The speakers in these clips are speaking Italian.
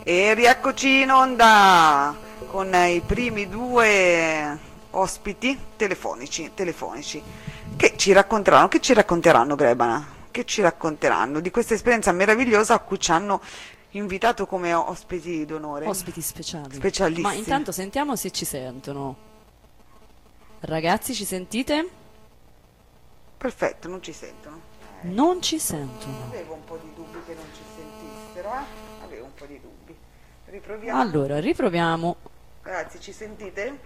E rieccoci in onda con i primi due ospiti telefonici che ci racconteranno Grebana, che ci racconteranno di questa esperienza meravigliosa a cui ci hanno invitato come ospiti d'onore. Ospiti speciali. Specialissimi. Ma intanto sentiamo se ci sentono. Ragazzi, ci sentite? Perfetto, non ci sentono. Non ci sentono. Avevo un po' di dubbi che non ci sentissero, Avevo un po' di dubbi. Riproviamo. Allora, riproviamo. Ragazzi, ci sentite?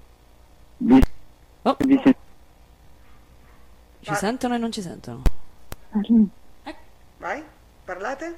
Oh. Vi sen- Ci sentono e non ci sentono. Vai, parlate?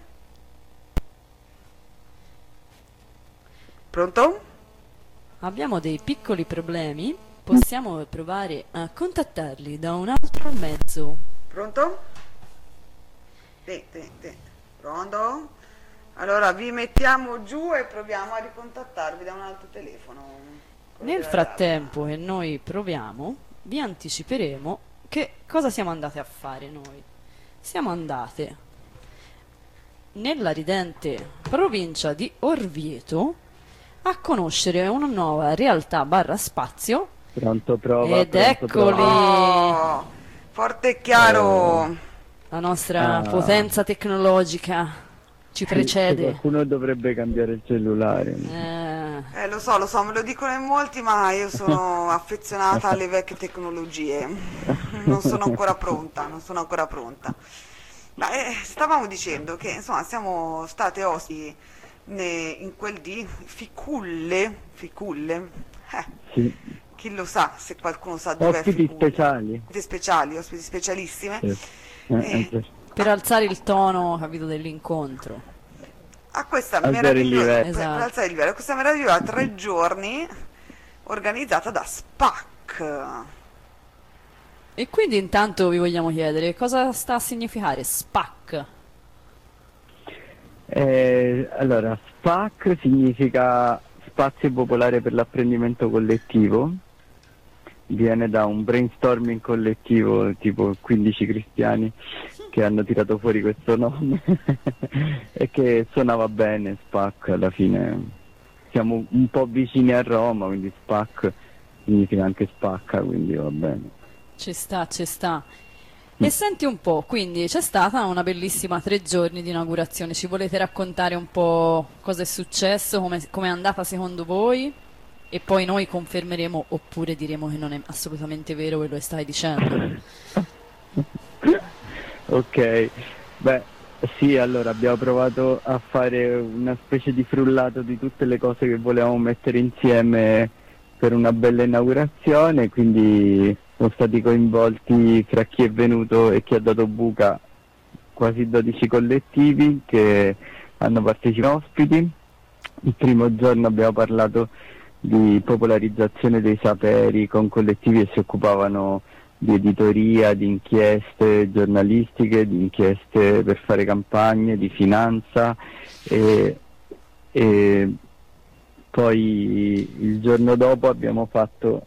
Pronto? Abbiamo dei piccoli problemi. Possiamo provare a contattarli da un altro mezzo. Pronto? Sì. Pronto? Allora vi mettiamo giù e proviamo a ricontattarvi da un altro telefono. Nel frattempo che noi proviamo, vi anticiperemo che cosa siamo andate a fare noi. Siamo andate nella ridente provincia di Orvieto a conoscere una nuova realtà barra spazio. Pronto, prova. Ed pronto, eccoli! prova. Oh, forte e chiaro. La nostra potenza tecnologica ci precede. Qualcuno dovrebbe cambiare il cellulare. Lo so, me lo dicono in molti, ma io sono affezionata alle vecchie tecnologie. Non sono ancora pronta. Ma stavamo dicendo che insomma siamo state ospiti in quel di Ficulle. Sì. Chi lo sa, se qualcuno sa dov'è Ospiti Ficulle. speciali. Ospiti specialissime. Sì. Per alzare il tono, capito, dell'incontro. A questa Alzare il meravigliosa, livello. Esatto. per alzare il livello, questa meravigliosa 3 giorni organizzata da SPAC. E quindi intanto vi vogliamo chiedere cosa sta a significare SPAC? Allora, SPAC significa Spazio Popolare per l'Apprendimento Collettivo. Viene da un brainstorming collettivo, tipo 15 cristiani che hanno tirato fuori questo nome e che suonava bene, SPAC. Alla fine siamo un po' vicini a Roma, quindi SPAC significa anche spacca, quindi va bene. Ci sta. E senti un po', quindi c'è stata una bellissima 3 giorni di inaugurazione. Ci volete raccontare un po' cosa è successo, come è andata secondo voi? E poi noi confermeremo oppure diremo che non è assolutamente vero quello che stai dicendo. Ok, beh sì, allora abbiamo provato a fare una specie di frullato di tutte le cose che volevamo mettere insieme per una bella inaugurazione, quindi sono stati coinvolti fra chi è venuto e chi ha dato buca quasi 12 collettivi che hanno partecipato ospiti. Il primo giorno abbiamo parlato di popolarizzazione dei saperi con collettivi che si occupavano di editoria, di inchieste giornalistiche, di inchieste per fare campagne, di finanza e poi il giorno dopo abbiamo fatto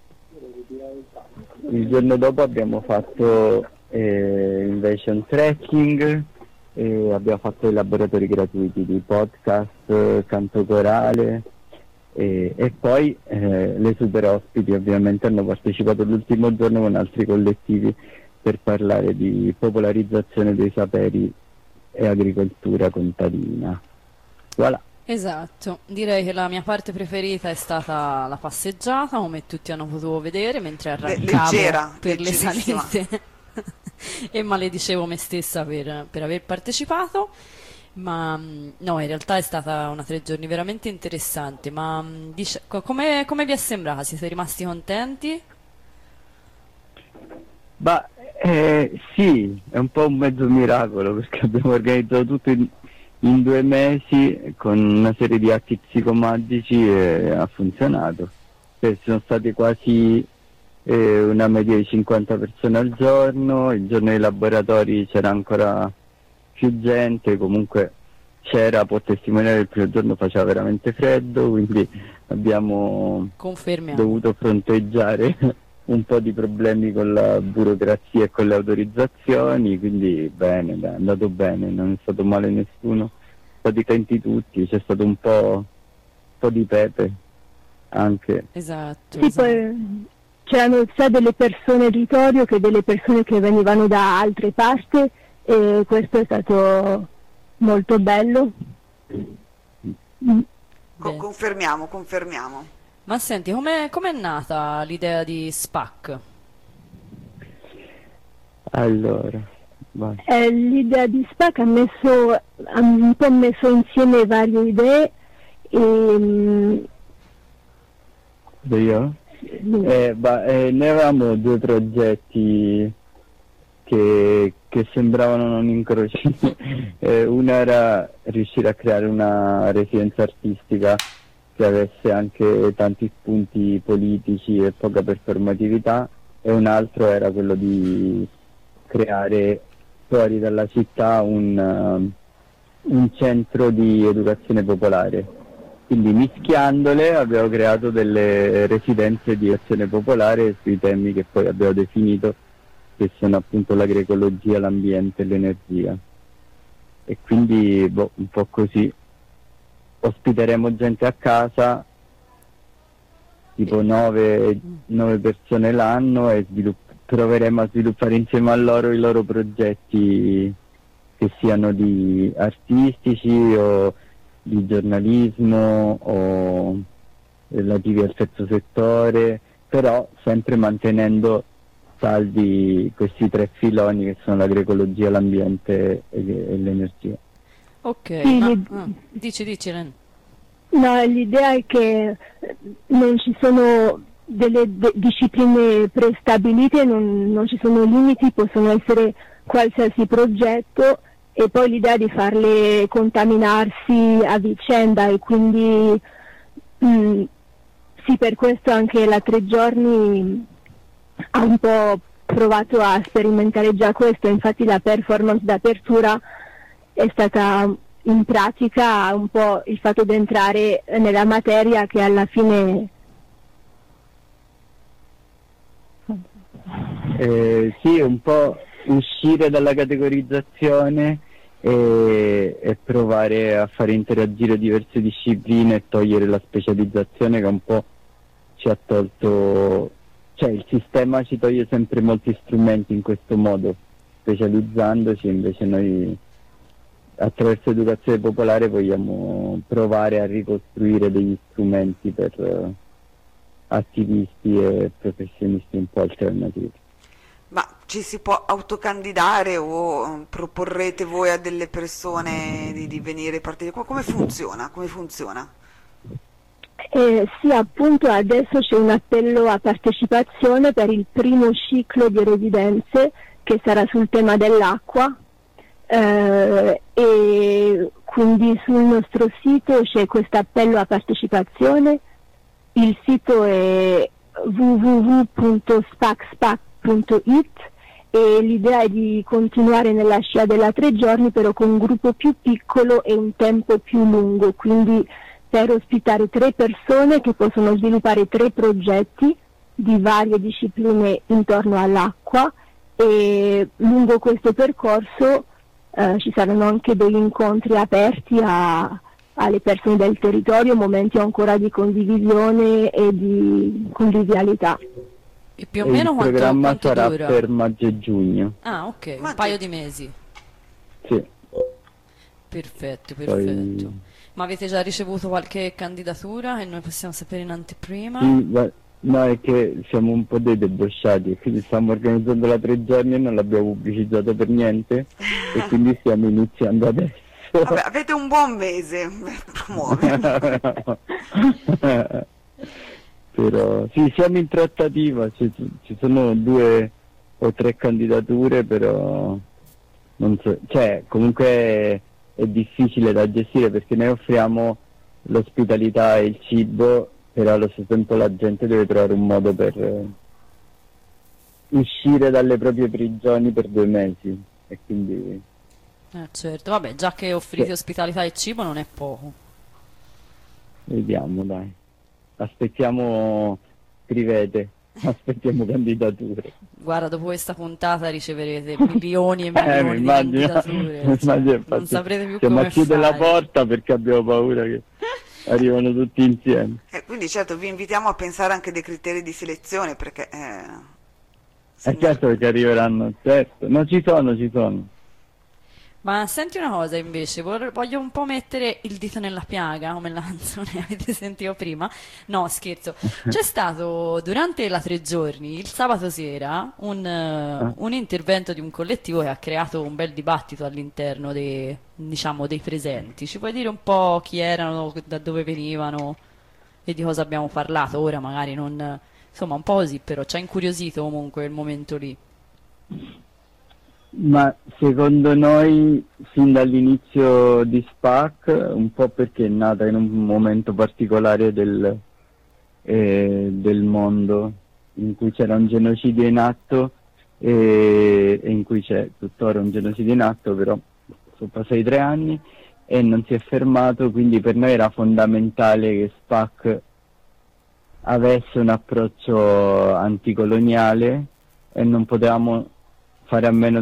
invece un trekking e abbiamo fatto i laboratori gratuiti di podcast, canto corale e poi le super ospiti ovviamente hanno partecipato l'ultimo giorno con altri collettivi per parlare di popolarizzazione dei saperi e agricoltura contadina. Voilà. Esatto, direi che la mia parte preferita è stata la passeggiata, come tutti hanno potuto vedere, mentre arrancavo Leggera, per le leggerissima. salite e maledicevo me stessa per aver partecipato. Ma no, in realtà è stata una 3 giorni veramente interessante. Ma come vi è sembrata? Siete rimasti contenti? Sì, è un po' un mezzo miracolo perché abbiamo organizzato tutto in 2 mesi con una serie di atti psicomagici e ha funzionato. Ci sono state quasi una media di 50 persone al giorno, il giorno dei laboratori c'era ancora più gente, comunque può testimoniare, il primo giorno faceva veramente freddo, quindi abbiamo Confermiamo. dovuto fronteggiare un po' di problemi con la burocrazia e con le autorizzazioni, quindi bene, è andato bene, non è stato male nessuno. stati attenti tutti, c'è stato un po' di pepe anche. Esatto, Sì, esatto. poi c'erano sia delle persone in territorio che delle persone che venivano da altre parti e questo è stato molto bello. Mm. Beh. Confermiamo. Ma senti, com'è nata l'idea di SPAC? Allora, vai. L'idea di SPAC ha un po' messo insieme varie idee e Io? Noi avevamo due progetti che sembravano non incrociati. Uno era riuscire a creare una residenza artistica che avesse anche tanti spunti politici e poca performatività, e un altro era quello di creare fuori dalla città un centro di educazione popolare. Quindi mischiandole abbiamo creato delle residenze di azione popolare sui temi che poi abbiamo definito, che sono appunto l'agroecologia, l'ambiente e l'energia. E quindi un po' così. Ospiteremo gente a casa, tipo 9 persone l'anno, e proveremo a sviluppare insieme a loro i loro progetti, che siano di artistici o di giornalismo o relativi al terzo settore, però sempre mantenendo saldi questi tre filoni che sono l'agroecologia, l'ambiente e l'energia. Ok, Sì, dici Len. no, l'idea è che non ci sono delle discipline prestabilite, non ci sono limiti, possono essere qualsiasi progetto, e poi l'idea di farle contaminarsi a vicenda, e quindi sì, per questo anche la 3 giorni ha un po' provato a sperimentare già questo. Infatti la performance d'apertura è stata in pratica un po' il fatto di entrare nella materia, che alla fine sì, un po' uscire dalla categorizzazione e provare a fare interagire diverse discipline e togliere la specializzazione, che un po' ci ha tolto, cioè il sistema ci toglie sempre molti strumenti in questo modo, specializzandoci. Invece noi attraverso educazione popolare vogliamo provare a ricostruire degli strumenti per attivisti e professionisti un po' alternativi. Ma ci si può autocandidare o proporrete voi a delle persone di venire partecipare? Come funziona? Come funziona? sì, appunto adesso c'è un appello a partecipazione per il primo ciclo di residenze, che sarà sul tema dell'acqua, e quindi sul nostro sito c'è questo appello a partecipazione. Il sito è www.spacspac.it e l'idea è di continuare nella scia della 3 giorni, però con un gruppo più piccolo e un tempo più lungo, quindi per ospitare 3 persone che possono sviluppare 3 progetti di varie discipline intorno all'acqua, e lungo questo percorso ci saranno anche degli incontri aperti alle persone del territorio, momenti ancora di condivisione e di convivialità. E più o meno il programma quanto sarà dura? per maggio e giugno. Ah, ok, un Ma paio che- di mesi. Sì. Perfetto, Poi- perfetto. Ma avete già ricevuto qualche candidatura e noi possiamo sapere in anteprima? No, è che siamo un po' dei debosciati, quindi stiamo organizzando la 3 giorni e non l'abbiamo pubblicizzato per niente, e quindi stiamo iniziando adesso. Vabbè, avete un buon mese per promuoverlo. Però sì, siamo in trattativa, ci sono 2 o 3 candidature, però non so, cioè comunque è difficile da gestire, perché noi offriamo l'ospitalità e il cibo, però allo stesso tempo la gente deve trovare un modo per uscire dalle proprie prigioni per 2 mesi, e quindi Certo, vabbè, già che offrite Sì. ospitalità e cibo non è poco. vediamo, dai. Aspettiamo, scrivete. aspettiamo candidature. Guarda, dopo questa puntata riceverete milioni e milioni Mi di immagino, candidature, mi cioè, immagino, non infatti, saprete più siamo come a chiudere la fare. porta perché abbiamo paura che arrivano tutti insieme. Quindi certo vi invitiamo a pensare anche dei criteri di selezione perché È sembra- certo che arriveranno, certo. No, ci sono. Ma senti una cosa invece, voglio un po' mettere il dito nella piaga, come la canzone avete sentito prima. No, scherzo. C'è stato durante la 3 giorni, il sabato sera, un intervento di un collettivo che ha creato un bel dibattito all'interno diciamo, dei presenti. Ci puoi dire un po' chi erano, da dove venivano e di cosa abbiamo parlato? Ora magari non... Insomma, un po' così, però ci ha incuriosito comunque il momento lì. Ma secondo noi, fin dall'inizio di SPAC, un po' perché è nata in un momento particolare del mondo, in cui c'era un genocidio in atto e in cui c'è tuttora un genocidio in atto, però sono passati 3 anni e non si è fermato, quindi per noi era fondamentale che SPAC avesse un approccio anticoloniale e non potevamo fare a meno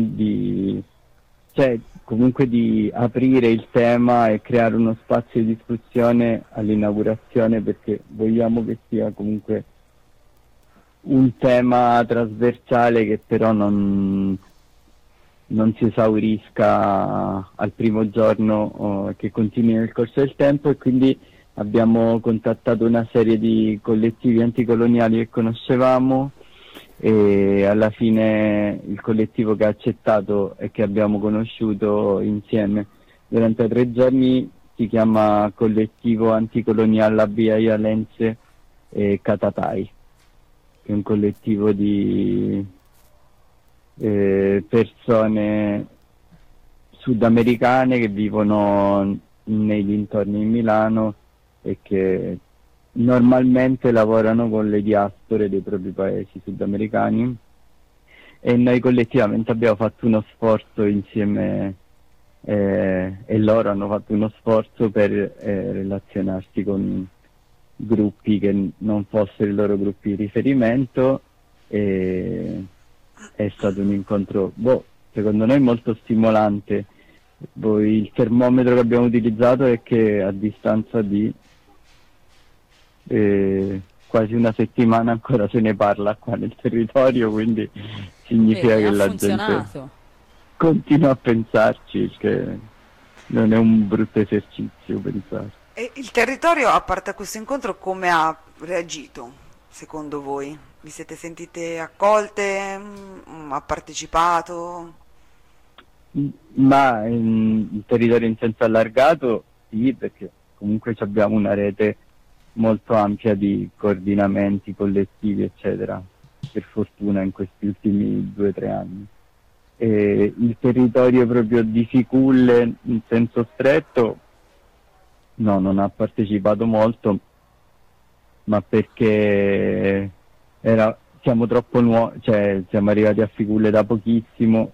comunque di aprire il tema e creare uno spazio di discussione all'inaugurazione, perché vogliamo che sia comunque un tema trasversale che però non si esaurisca al primo giorno, che continui nel corso del tempo, e quindi abbiamo contattato una serie di collettivi anticoloniali che conoscevamo e alla fine il collettivo che ha accettato e che abbiamo conosciuto insieme durante i 3 giorni si chiama Collettivo Anticoloniale Abiyaya Lense e Katatai, che è un collettivo di persone sudamericane che vivono nei dintorni di Milano e che normalmente lavorano con le diaspore dei propri paesi sudamericani, e noi collettivamente abbiamo fatto uno sforzo insieme e loro hanno fatto uno sforzo per relazionarsi con gruppi che non fossero i loro gruppi di riferimento, e è stato un incontro secondo noi molto stimolante. Il termometro che abbiamo utilizzato è che a distanza di quasi una settimana ancora se ne parla qua nel territorio, quindi significa che Ha la funzionato. gente continua a pensarci, che non è un brutto esercizio pensare. E il territorio, a parte questo incontro, come ha reagito, secondo voi? Vi siete sentite accolte? Ha partecipato? Ma il territorio in senso allargato sì, perché comunque abbiamo una rete molto ampia di coordinamenti collettivi, eccetera, per fortuna in questi ultimi 2 o 3 anni. E il territorio proprio di Ficulle in senso stretto no, non ha partecipato molto, ma perché siamo troppo nuovi, siamo arrivati a Ficulle da pochissimo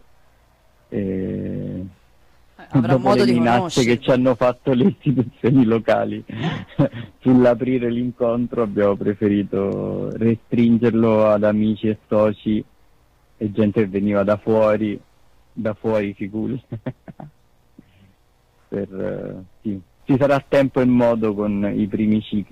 e Avrà dopo modo le di minacce conoscervi. che ci hanno fatto le istituzioni locali sull'aprire l'incontro, abbiamo preferito restringerlo ad amici e soci e gente che veniva da fuori Ficulle. Sì. Ci sarà tempo e modo con i primi cicli